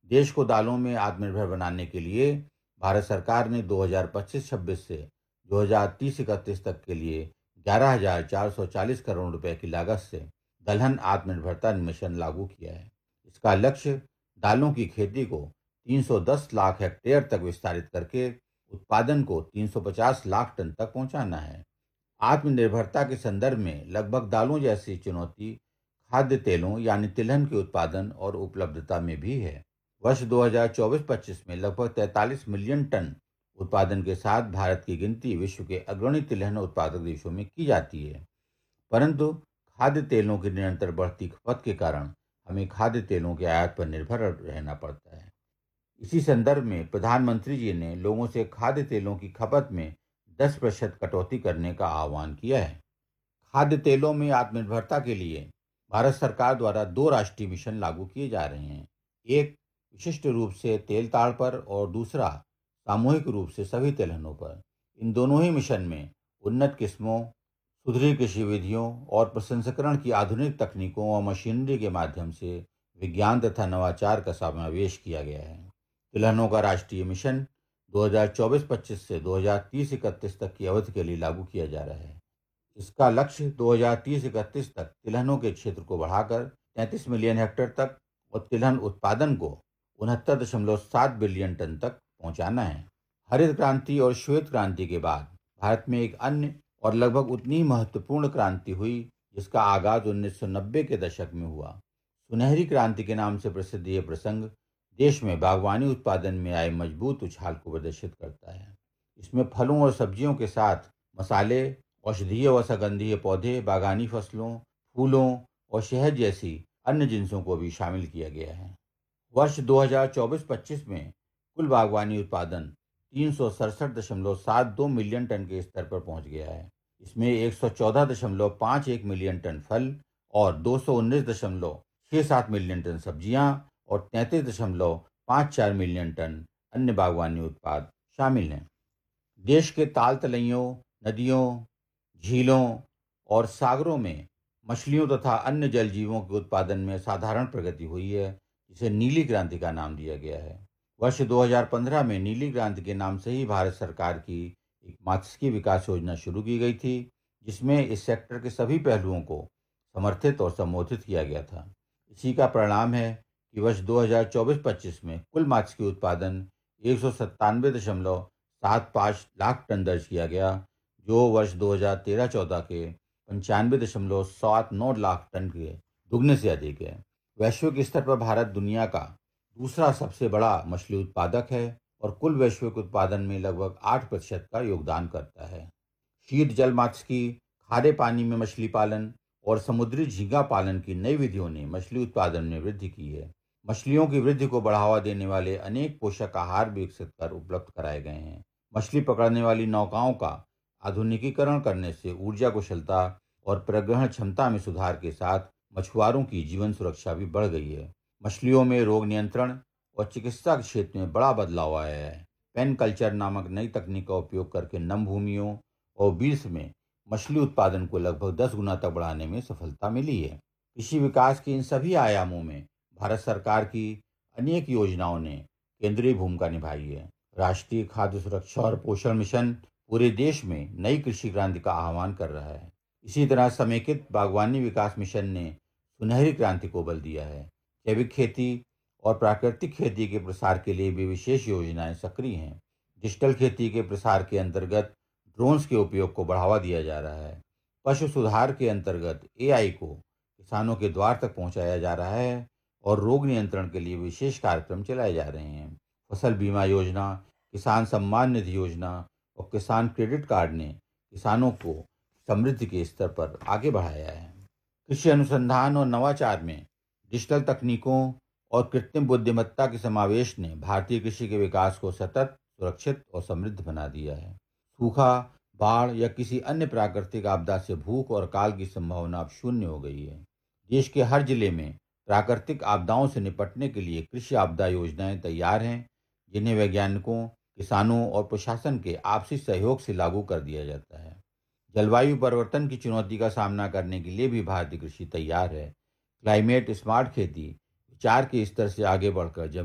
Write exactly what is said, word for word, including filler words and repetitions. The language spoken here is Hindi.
देश को दालों में आत्मनिर्भर बनाने के लिए भारत सरकार ने दो हज़ार पच्चीस छब्बीस से दो हज़ार तीस इकतीस तक के लिए ग्यारह हज़ार चार सौ चालीस करोड़ रुपए की लागत से दलहन आत्मनिर्भरता मिशन लागू किया है। इसका लक्ष्य दालों की खेती को तीन सौ दस लाख हेक्टेयर तक विस्तारित करके उत्पादन को तीन सौ पचास लाख टन तक पहुंचाना है। आत्मनिर्भरता के संदर्भ में लगभग दालों जैसी चुनौती खाद्य तेलों यानी तिलहन के उत्पादन और उपलब्धता में भी है। वर्ष दो हज़ार चौबीस पच्चीस में लगभग तैंतालीस मिलियन टन उत्पादन के साथ भारत की गिनती विश्व के अग्रणी तिलहन उत्पादक देशों में की जाती है। परंतु खाद्य तेलों की निरंतर बढ़ती खपत के कारण हमें खाद्य तेलों के आयात पर निर्भर रहना पड़ता है। इसी संदर्भ में प्रधानमंत्री जी ने लोगों से खाद्य तेलों की खपत में दस प्रतिशत कटौती करने का आह्वान किया है। खाद्य तेलों में आत्मनिर्भरता के लिए भारत सरकार द्वारा दो राष्ट्रीय मिशन लागू किए जा रहे हैं। एक विशिष्ट रूप से तेल ताड़ पर और दूसरा सामूहिक रूप से सभी तिलहनों पर। इन दोनों ही मिशन में उन्नत किस्मों, सुधरी कृषि विधियों और प्रसंस्करण की आधुनिक तकनीकों और मशीनरी के माध्यम से विज्ञान तथा नवाचार का समावेश किया गया है। तिलहनों का राष्ट्रीय मिशन दो हज़ार चौबीस पच्चीस से दो हज़ार तीस इकतीस तक की अवधि के लिए लागू किया जा रहा है। इसका लक्ष्य दो हज़ार तीस इकतीस तक तिलहनों के क्षेत्र को बढ़ाकर तैंतीस मिलियन हेक्टेयर तक और तिलहन उत्पादन को उनहत्तर दशमलव सात बिलियन टन तक पहुंचाना है। हरित क्रांति और श्वेत क्रांति के बाद भारत में एक अन्य और लगभग उतनी ही महत्वपूर्ण क्रांति हुई जिसका आगाज उन्नीस सौ नब्बे के दशक में हुआ। सुनहरी क्रांति के नाम से प्रसिद्ध यह प्रसंग देश में बागवानी उत्पादन में आए मजबूत उछाल को प्रदर्शित करता है। इसमें फलों और सब्जियों के साथ मसाले, औषधीय व सुगंधीय पौधे, बागानी फसलों, फूलों और शहद जैसी अन्य जिन्सों को भी शामिल किया गया है। वर्ष दो हज़ार चौबीस पच्चीस में कुल बागवानी उत्पादन तीन सौ सड़सठ दशमलव सात दो मिलियन टन के स्तर पर पहुंच गया है। इसमें एक सौ चौदह दशमलव पाँच एक मिलियन टन फल और दो सौ उन्नीस दशमलव छह सात मिलियन टन सब्जियां और तैंतीस दशमलव पाँच चार मिलियन टन अन्य बागवानी उत्पाद शामिल हैं। देश के ताल तलैयों, नदियों, झीलों और सागरों में मछलियों तथा अन्य जल जीवों के उत्पादन में साधारण प्रगति हुई है, जिसे नीली क्रांति का नाम दिया गया है। वर्ष दो हज़ार पंद्रह में नीली क्रांति के नाम से ही भारत सरकार की एक मात्स्यिकी विकास योजना शुरू की गई थी, जिसमें इस सेक्टर के सभी पहलुओं को समर्थित और संबोधित किया गया था। इसी का परिणाम है कि वर्ष दो हज़ार चौबीस पच्चीस में कुल मात्स्यिकी उत्पादन एक सौ सत्तानवे दशमलव सात पाँच लाख टन दर्ज किया गया, जो वर्ष दो हज़ार तेरह चौदह के पंचानवे दशमलव सात नौ लाख टन के दुगने से अधिक है। वैश्विक स्तर पर भारत दुनिया का दूसरा सबसे बड़ा मछली उत्पादक है और कुल वैश्विक उत्पादन में लगभग आठ प्रतिशत का योगदान करता है। शीत जल मात्स्यिकी, खारे पानी में मछली पालन और समुद्री झींगा पालन की नई विधियों ने मछली उत्पादन में वृद्धि की है। मछलियों की वृद्धि को बढ़ावा देने वाले अनेक पोषक आहार विकसित कर उपलब्ध कराए गए हैं। मछली पकड़ने वाली नौकाओं का आधुनिकीकरण करने से ऊर्जा कुशलता और प्रग्रहण क्षमता में सुधार के साथ मछुआरों की जीवन सुरक्षा भी बढ़ गई है। मछलियों में रोग नियंत्रण और चिकित्सा के क्षेत्र में बड़ा बदलाव आया है। पेन कल्चर नामक नई तकनीक का उपयोग करके नम भूमियों और बीस में मछली उत्पादन को लगभग दस गुना तक बढ़ाने में सफलता मिली है। कृषि विकास के इन सभी आयामों में भारत सरकार की अनेक योजनाओं ने केंद्रीय भूमिका निभाई है। राष्ट्रीय खाद्य सुरक्षा और पोषण मिशन पूरे देश में नई कृषि क्रांति का आह्वान कर रहा है। इसी तरह समेकित बागवानी विकास मिशन ने सुनहरी क्रांति को बल दिया है। जैविक खेती और प्राकृतिक खेती के प्रसार के लिए भी विशेष योजनाएं सक्रिय हैं। डिजिटल खेती के प्रसार के अंतर्गत ड्रोन्स के उपयोग को बढ़ावा दिया जा रहा है। पशु सुधार के अंतर्गत एआई को किसानों के द्वार तक पहुंचाया जा रहा है और रोग नियंत्रण के लिए विशेष कार्यक्रम चलाए जा रहे हैं। फसल बीमा योजना, किसान सम्मान निधि योजना और किसान क्रेडिट कार्ड ने किसानों को समृद्धि के स्तर पर आगे बढ़ाया है। कृषि अनुसंधान और नवाचार में डिजिटल तकनीकों और कृत्रिम बुद्धिमत्ता के समावेश ने भारतीय कृषि के विकास को सतत, सुरक्षित और समृद्ध बना दिया है। सूखा, बाढ़ या किसी अन्य प्राकृतिक आपदा से भूख और अकाल की संभावना अब शून्य हो गई है। देश के हर जिले में प्राकृतिक आपदाओं से निपटने के लिए कृषि आपदा योजनाएं तैयार हैं, जिन्हें वैज्ञानिकों, किसानों और प्रशासन के आपसी सहयोग से लागू कर दिया जाता है। जलवायु परिवर्तन की चुनौती का सामना करने के लिए भी भारतीय कृषि तैयार है। क्लाइमेट स्मार्ट खेती विचार के स्तर से आगे बढ़कर